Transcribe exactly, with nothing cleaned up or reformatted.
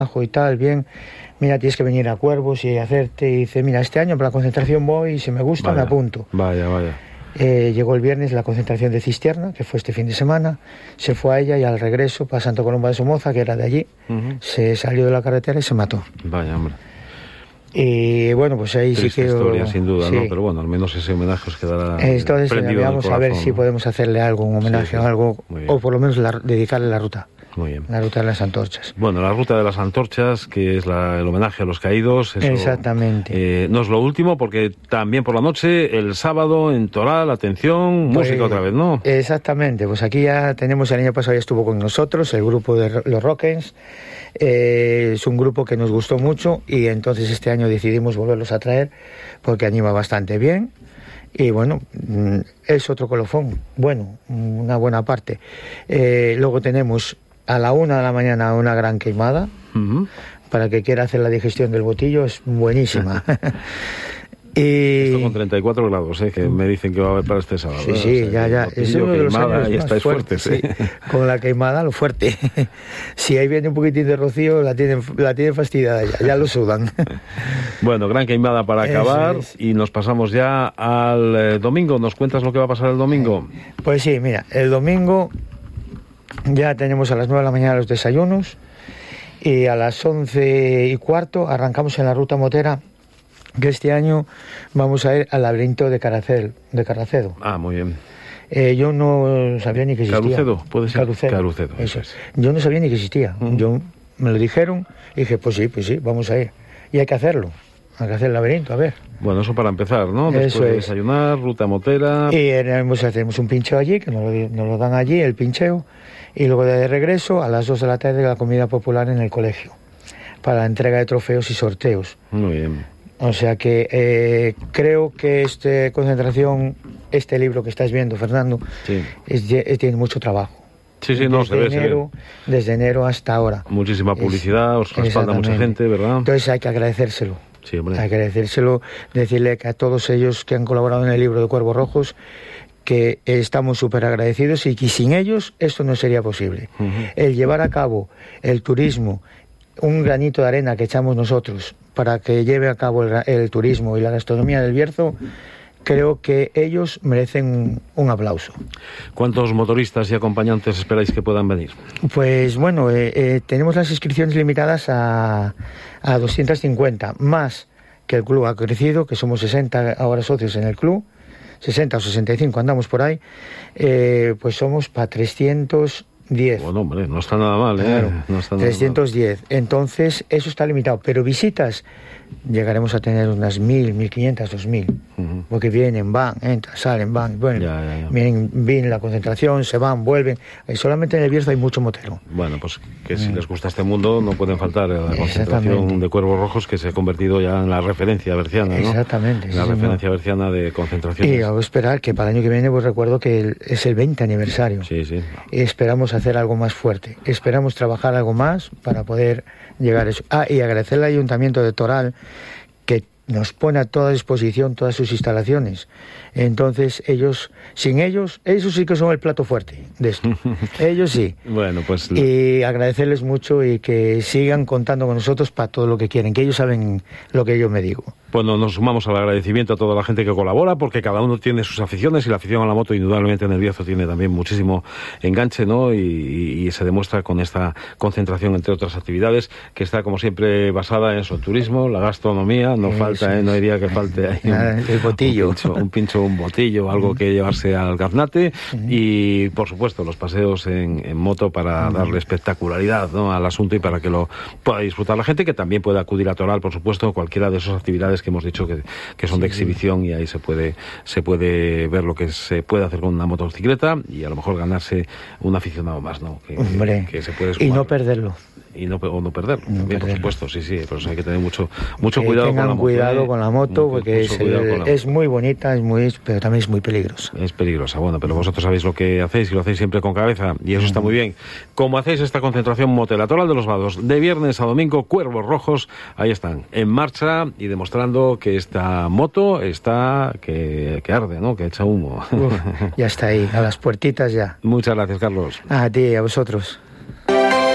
y tal, bien, mira, tienes que venir a Cuervos y hacerte, y dice, mira, este año para la concentración voy y si me gusta vaya, me apunto. Vaya, vaya. Eh, llegó el viernes la concentración de Cistierna, que fue este fin de semana, se fue a ella y al regreso para Santo Colomba de Somoza, que era de allí, uh-huh. se salió de la carretera y se mató. Vaya, hombre. Y bueno, pues ahí Triste sí que... historia, sin duda, sí. ¿no? Pero bueno, al menos ese homenaje os quedará Entonces, prendido vamos en el a ver corazón, si ¿no? podemos hacerle algo, un homenaje sí, sí. o algo, o por lo menos la, dedicarle la ruta. Muy bien. La ruta de las antorchas. Bueno, la ruta de las antorchas, que es la, el homenaje a los caídos. Eso, exactamente. Eh, no es lo último, porque también por la noche, el sábado, en Toral, atención, pues, música otra vez, ¿no? Exactamente, pues aquí ya tenemos, el año pasado ya estuvo con nosotros, el grupo de los Rockens. Eh, es un grupo que nos gustó mucho y entonces este año decidimos volverlos a traer porque anima bastante bien. Y bueno, es otro colofón, bueno, una buena parte. Eh, luego tenemos a la una de la mañana una gran queimada, uh-huh. para el que quiera hacer la digestión del botillo, es buenísima. Y... Esto con treinta y cuatro grados, ¿eh? Que me dicen que va a haber para este sábado. Sí, sí, o sea, ya, ya. Es uno de los años y más estáis fuertes, fuertes, sí. Con la queimada, lo fuerte. Si ahí viene un poquitín de rocío, la tienen, la tienen fastidiada ya, ya lo sudan. Bueno, gran queimada para acabar es. Y nos pasamos ya al eh, domingo. ¿Nos cuentas lo que va a pasar el domingo? Pues sí, mira, el domingo ya tenemos a las nueve de la mañana los desayunos y a las once y cuarto arrancamos en la ruta motera, que este año vamos a ir al laberinto de Caracel, de Carracedo. Ah, muy bien. Eh, yo no sabía ni que existía. ¿Carucedo? ¿Puede ser? Carucedo. Carucedo, eso es. Yo no sabía ni que existía. Uh-huh. Yo, me lo dijeron y dije, pues sí, pues sí, vamos a ir. Y hay que hacerlo. Hay que hacer el laberinto, a ver. Bueno, eso para empezar, ¿no? Después eso de es. Desayunar, ruta motera. Y haremos, hacemos un pincheo allí, que nos lo, nos lo dan allí, el pincheo. Y luego de regreso, a las dos de la tarde, la comida popular en el colegio, para la entrega de trofeos y sorteos. Muy bien. O sea que eh, creo que esta concentración, este libro que estás viendo, Fernando, sí. es, es, tiene mucho trabajo. Sí, sí, no, desde se ve, enero, se ve. Desde enero hasta ahora. Muchísima publicidad, es, os respalda mucha gente, ¿verdad? Entonces hay que agradecérselo. Sí, hombre. Hay que agradecérselo, decirle que a todos ellos que han colaborado en el libro de Cuervos Rojos, que estamos súper agradecidos y que sin ellos esto no sería posible. Uh-huh. El llevar a cabo el turismo, un granito de arena que echamos nosotros para que lleve a cabo el, el turismo y la gastronomía del Bierzo, creo que ellos merecen un, un aplauso. ¿Cuántos motoristas y acompañantes esperáis que puedan venir? Pues bueno, eh, eh, tenemos las inscripciones limitadas a, a doscientas cincuenta, más que el club ha crecido, que somos sesenta ahora socios en el club, sesenta o sesenta y cinco andamos por ahí, eh, pues somos para trescientos diez. Bueno, hombre, no está nada mal, ¿eh? Claro, no está nada trescientos diez. Mal. Entonces, eso está limitado. Pero visitas, llegaremos a tener unas mil, mil quinientas, dos mil. Uh-huh. Porque vienen, van, entran, salen, van. Bueno, ya, ya, ya. Vienen, vienen la concentración, se van, vuelven. Y solamente en el Bierzo hay mucho motero. Bueno, pues que si les gusta este mundo, no pueden faltar a la concentración de Cuervos Rojos, que se ha convertido ya en la referencia berciana, ¿no? Exactamente. La sí, referencia señor. berciana de concentraciones. Y a esperar que para el año que viene, pues recuerdo que el, es el veinte aniversario. Sí, sí. Y esperamos hacer algo más fuerte. Esperamos trabajar algo más para poder llegar a eso. Ah, y agradecer al Ayuntamiento de Toral, que nos pone a toda disposición todas sus instalaciones. Entonces, ellos, sin ellos, ellos sí que son el plato fuerte de esto. Ellos sí. Bueno, pues... Y agradecerles mucho y que sigan contando con nosotros para todo lo que quieren, que ellos saben lo que yo me digo. Bueno, nos sumamos al agradecimiento a toda la gente que colabora, porque cada uno tiene sus aficiones y la afición a la moto indudablemente en el Bierzo tiene también muchísimo enganche, ¿no? Y, y, y se demuestra con esta concentración, entre otras actividades, que está como siempre basada en eso, el turismo, la gastronomía, no sí, falta, sí, ¿eh? No hay día que falte ahí nada, un, el botillo. Un pincho, un pincho, un botillo, algo que llevarse al gaznate uh-huh. Y, por supuesto, los paseos en, en moto para uh-huh. darle espectacularidad, ¿no? Al asunto y para que lo pueda disfrutar la gente, que también pueda acudir a Toral, por supuesto, cualquiera de esas actividades que hemos dicho que, que son sí, de exhibición sí. Y ahí se puede se puede ver lo que se puede hacer con una motocicleta y a lo mejor ganarse un aficionado más, ¿no? Que, Hombre, que se puede y no perderlo. Y no, o no perderlo, no también, perderlo. Por supuesto, sí, sí, pero eso hay que tener mucho mucho que cuidado tengan con la moto. cuidado ¿eh? con la moto, mucho, porque mucho es, el, con la es moto. muy bonita, es muy, pero también es muy peligrosa. Es peligrosa, bueno, pero vosotros sabéis lo que hacéis y lo hacéis siempre con cabeza y eso uh-huh. está muy bien. Como hacéis esta concentración motera, Toral de los Vados, de viernes a domingo, Cuervos Rojos, ahí están, en marcha y demostrando que esta moto está, que, que arde, ¿no? Que echa humo. Uf, ya está ahí, a las puertitas ya. Muchas gracias, Carlos. A ti, a vosotros.